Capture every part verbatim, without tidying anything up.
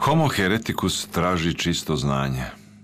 Homo hereticus traži čisto znanje.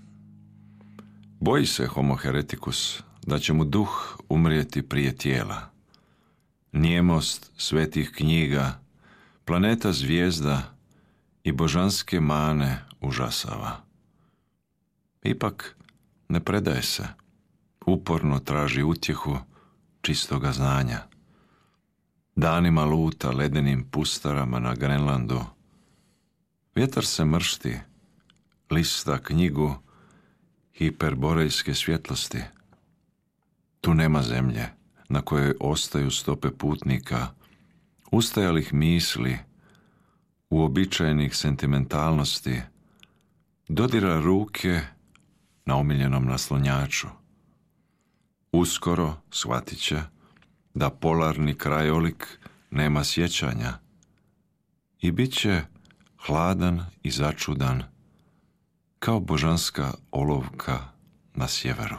Boji se Homo hereticus da će mu duh umrijeti prije tijela. Nijemost svetih knjiga, planeta zvijezda i božanske mane užasava. Ipak ne predaje se, uporno traži utjehu čistoga znanja. Danima luta ledenim pustarama na Grenlandu. Vjetar se mršti, lista knjigu hiperborejske svjetlosti. Tu nema zemlje na kojoj ostaju stope putnika, ustajalih misli, uobičajenih sentimentalnosti, dodira ruke na omiljenom naslonjaču. Uskoro shvatit će da polarni krajolik nema sjećanja i bit će hladan i začudan kao božanska olovka na sjeveru.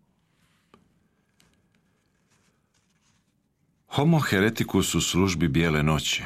Homo hereticus u službi bijele noći.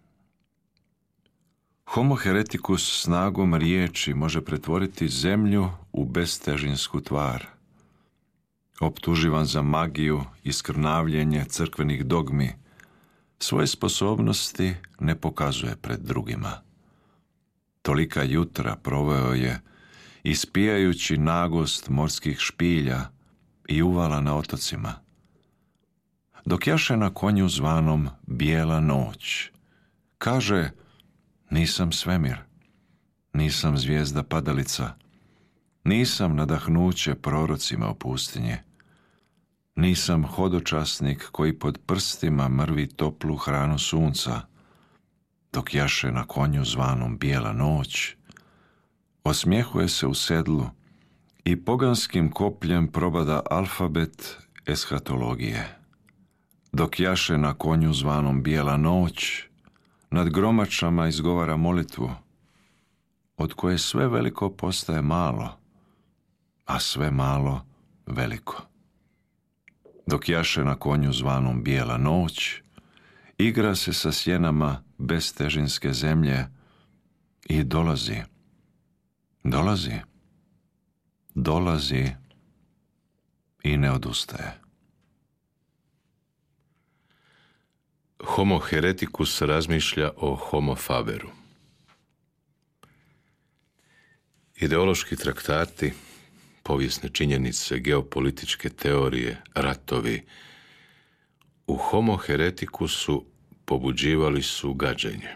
Homo hereticus snagom riječi može pretvoriti zemlju u bestežinsku tvar. Optuživan za magiju i skrnavljenje crkvenih dogmi, svoje sposobnosti ne pokazuje pred drugima. Tolika jutra proveo je ispijajući nagost morskih špilja i uvala na otocima. Dok jaše na konju zvanom Bijela noć, kaže: nisam svemir, nisam zvijezda padalica, nisam nadahnuće prorocima u pustinje, nisam hodočasnik koji pod prstima mrvi toplu hranu sunca. Dok jaše na konju zvanom Bijela noć, osmjehuje se u sedlu i poganskim kopljem probada alfabet eshatologije. Dok jaše na konju zvanom Bijela noć, nad gromačama izgovara molitvu, od koje sve veliko postaje malo, a sve malo veliko. Dok jaše na konju zvanom Bijela noć, igra se sa sjenama bestežinske zemlje i dolazi, dolazi, dolazi i ne odustaje. Homo hereticus razmišlja o homo faberu. Ideološki traktati, povijesne činjenice, geopolitičke teorije, ratovi, u homo hereticusu pobuđivali su gađenje.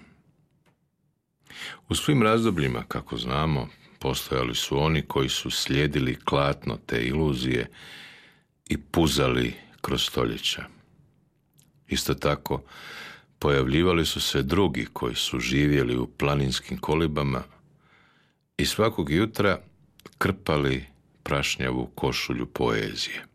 U svim razdobljima, kako znamo, postojali su oni koji su slijedili klatno te iluzije i puzali kroz stoljeća. Isto tako, pojavljivali su se drugi koji su živjeli u planinskim kolibama i svakog jutra krpali prašnjavu košulju poezije.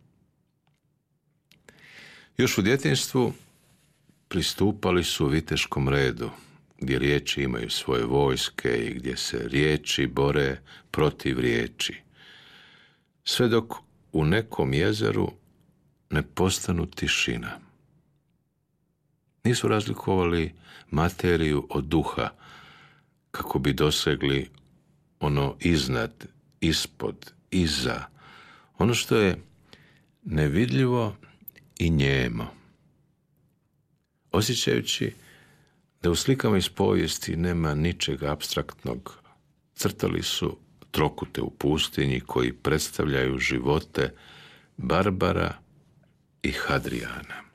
Još u djetinjstvu pristupali su viteškom redu, gdje riječi imaju svoje vojske i gdje se riječi bore protiv riječi, sve dok u nekom jezeru ne postanu tišina. Nisu razlikovali materiju od duha, kako bi dosegli ono iznad, ispod, iza, ono što je nevidljivo i njemo. Osjećajući da u slikama iz povijesti nema ničeg apstraktnog, crtali su trokute u pustinji koji predstavljaju živote Barbara i Hadrijana.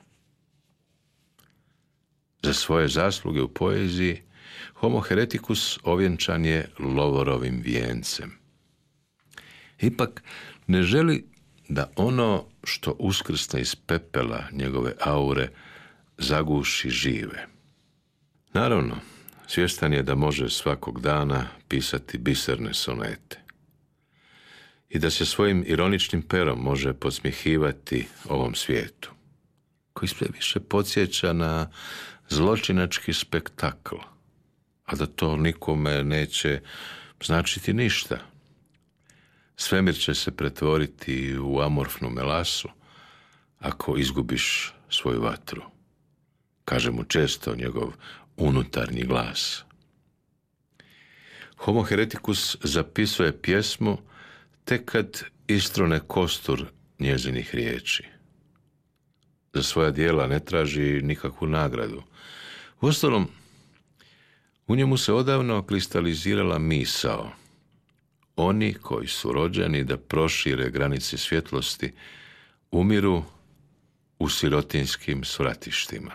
Za svoje zasluge u poeziji Homo hereticus ovjenčan je lovorovim vijencem. Ipak ne želi da ono što uskrsne iz pepela njegove aure zaguši žive. Naravno, svjestan je da može svakog dana pisati biserne sonete i da se svojim ironičnim perom može podsmjehivati ovom svijetu, koji sve više podsjeća na zločinački spektakl, a da to nikome neće značiti ništa. Svemir će se pretvoriti u amorfnu melasu ako izgubiš svoju vatru, kaže mu često njegov unutarnji glas. Homo hereticus zapisuje pjesmu tek kad istrone kostur njezinih riječi. Za svoja djela ne traži nikakvu nagradu. Uostalom, u njemu se odavno kristalizirala misao. Oni koji su rođeni da prošire granice svjetlosti umiru u sirotinskim svratištima.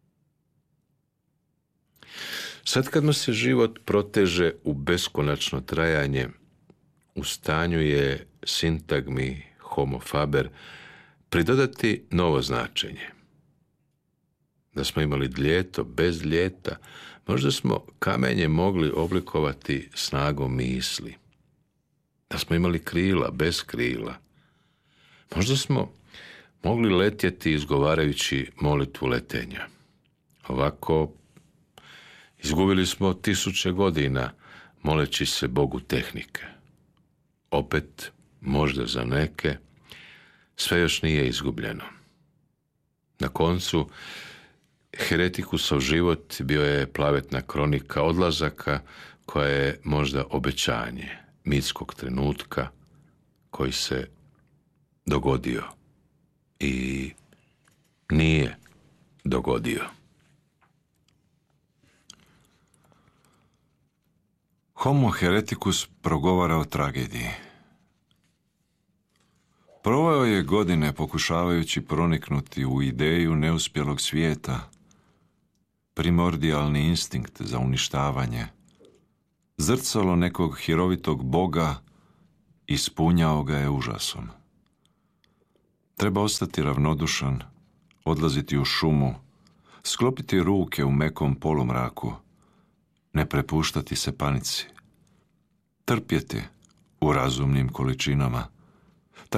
Sad kad mu se život proteže u beskonačno trajanje, u stanju je sintagmi homo faber pridodati novo značenje. Da smo imali ljeto bez ljeta, možda smo kamenje mogli oblikovati snagom misli. Da smo imali krila bez krila, možda smo mogli letjeti izgovarajući molitvu letenja. Ovako, izgubili smo tisuće godina moleći se Bogu tehnike. Opet, možda za neke, sve još nije izgubljeno. Na koncu, heretikusov život bio je plavetna kronika odlazaka koja je možda obećanje mitskog trenutka koji se dogodio i nije dogodio. Homo hereticus progovara o tragediji. Proveo je godine pokušavajući proniknuti u ideju neuspjelog svijeta, primordijalni instinkt za uništavanje, zrcalo nekog hirovitog boga ispunjao ga je užasom. Treba ostati ravnodušan, odlaziti u šumu, sklopiti ruke u mekom polumraku, ne prepuštati se panici, trpjeti u razumnim količinama,